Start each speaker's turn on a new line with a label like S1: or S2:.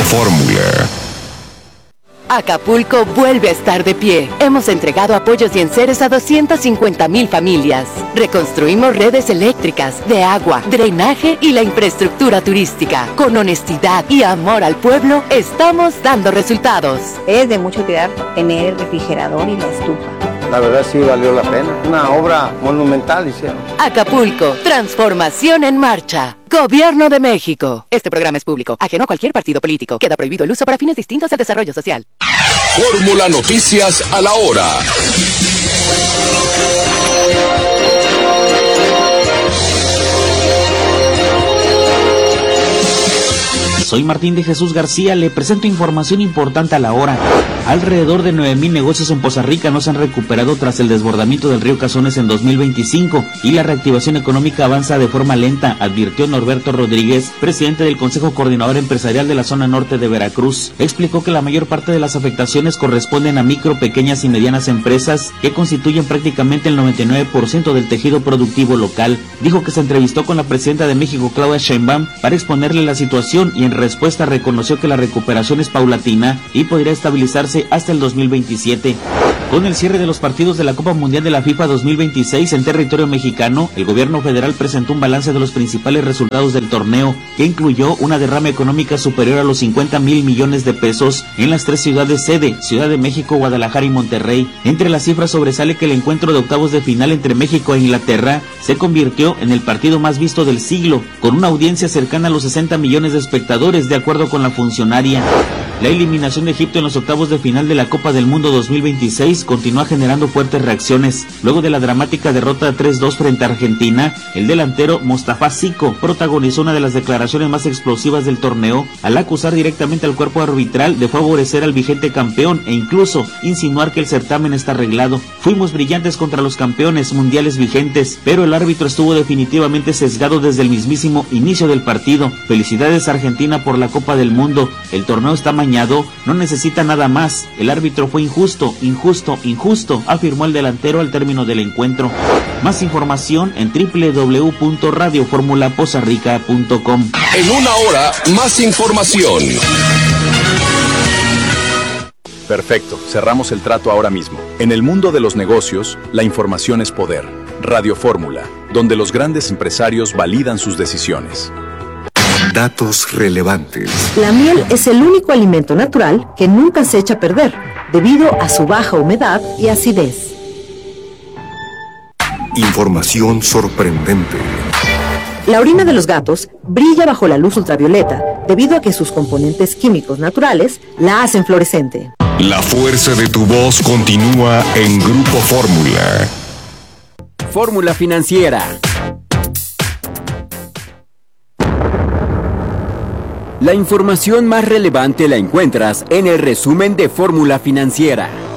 S1: Fórmula.
S2: Acapulco vuelve a estar de pie. Hemos entregado apoyos y enseres a 250,000 familias. Reconstruimos redes eléctricas, de agua, drenaje y la infraestructura turística. Con honestidad y amor al pueblo, estamos dando resultados.
S3: Es de mucha utilidad tener el refrigerador y la estufa.
S4: La verdad sí valió la pena. Una obra monumental hicieron.
S2: Acapulco, transformación en marcha. Gobierno de México. Este programa es público, ajeno a cualquier partido político. Queda prohibido el uso para fines distintos del desarrollo social.
S1: Fórmula Noticias a la hora.
S5: Soy Martín de Jesús García, le presento información importante a la hora. Alrededor de 9,000 negocios en Poza Rica no se han recuperado tras el desbordamiento del río Cazones en 2025 y la reactivación económica avanza de forma lenta, advirtió Norberto Rodríguez, presidente del Consejo Coordinador Empresarial de la zona norte de Veracruz. Explicó que la mayor parte de las afectaciones corresponden a micro, pequeñas y medianas empresas que constituyen prácticamente el 99% del tejido productivo local. Dijo que se entrevistó con la presidenta de México, Claudia Sheinbaum, para exponerle la situación y en respuesta reconoció que la recuperación es paulatina y podría estabilizarse hasta el 2027. Con el cierre de los partidos de la Copa Mundial de la FIFA 2026 en territorio mexicano, el gobierno federal presentó un balance de los principales resultados del torneo, que incluyó una derrama económica superior a los 50,000 millones de pesos en las 3 ciudades sede, Ciudad de México, Guadalajara y Monterrey. Entre las cifras sobresale que el encuentro de octavos de final entre México e Inglaterra se convirtió en el partido más visto del siglo, con una audiencia cercana a los 60 millones de espectadores, de acuerdo con la funcionaria. La eliminación de Egipto en los octavos de final de la Copa del Mundo 2026 continúa generando fuertes reacciones. Luego de la dramática derrota 3-2 frente a Argentina, el delantero Mostafa Zico protagonizó una de las declaraciones más explosivas del torneo al acusar directamente al cuerpo arbitral de favorecer al vigente campeón e incluso insinuar que el certamen está arreglado. Fuimos brillantes contra los campeones mundiales vigentes, pero el árbitro estuvo definitivamente sesgado desde el mismísimo inicio del partido. Felicidades Argentina por la Copa del Mundo. El torneo está mañana. No necesita nada más. El árbitro fue injusto, afirmó el delantero al término del encuentro. Más información en www.radioformulapozarrica.com.
S1: En una hora, más información.
S6: Perfecto, cerramos el trato ahora mismo. En el mundo de los negocios, la información es poder. Radio Fórmula, donde los grandes empresarios validan sus decisiones.
S1: Datos relevantes.
S7: La miel es el único alimento natural que nunca se echa a perder, debido a su baja humedad y acidez.
S1: Información sorprendente.
S7: La orina de los gatos brilla bajo la luz ultravioleta, debido a que sus componentes químicos naturales la hacen fluorescente.
S1: La fuerza de tu voz continúa en Grupo Fórmula.
S8: Fórmula Financiera. La información más relevante la encuentras en el resumen de Fórmula Financiera.